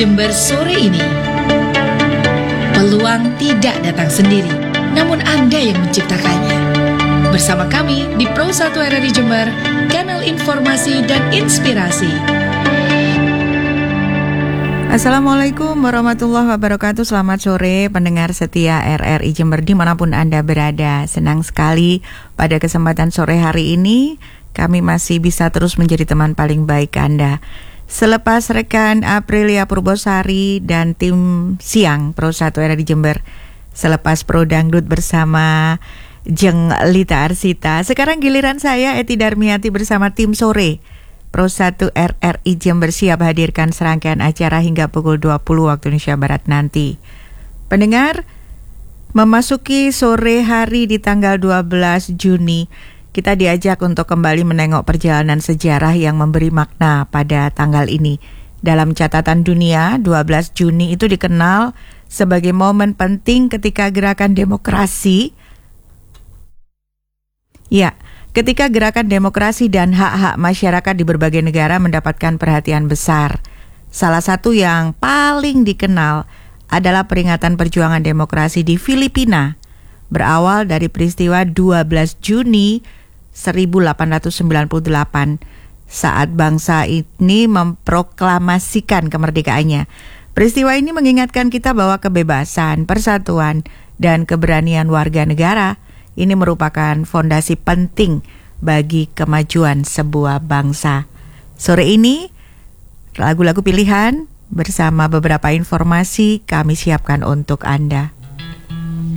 Jember sore ini. Peluang tidak datang sendiri, namun Anda yang menciptakannya. Bersama kami di Pro 1 RRI Jember, kanal informasi dan inspirasi. Assalamualaikum warahmatullahi wabarakatuh. Selamat sore pendengar setia RRI Jember dimanapun Anda berada. Senang sekali pada kesempatan sore hari ini kami masih bisa terus menjadi teman paling baik Anda. Selepas rekan Aprilia Purbosari dan tim siang Pro 1 RRI Jember, selepas Pro Dangdut bersama Jeng Lita Arsita, sekarang giliran saya Eti Darmiati bersama tim sore Pro 1 RRI Jember siap hadirkan serangkaian acara hingga pukul 20 waktu Indonesia Barat nanti. Pendengar, memasuki sore hari di tanggal 12 Juni, kita diajak untuk kembali menengok perjalanan sejarah yang memberi makna pada tanggal ini. Dalam catatan dunia, 12 Juni itu dikenal sebagai momen penting ketika gerakan demokrasi dan hak-hak masyarakat di berbagai negara mendapatkan perhatian besar. Salah satu yang paling dikenal adalah peringatan perjuangan demokrasi di Filipina, berawal dari peristiwa 12 Juni 1898 saat bangsa ini memproklamasikan kemerdekaannya. Peristiwa ini mengingatkan kita bahwa kebebasan, persatuan, dan keberanian warga negara ini merupakan fondasi penting bagi kemajuan sebuah bangsa. Sore ini, lagu-lagu pilihan bersama beberapa informasi kami siapkan untuk Anda.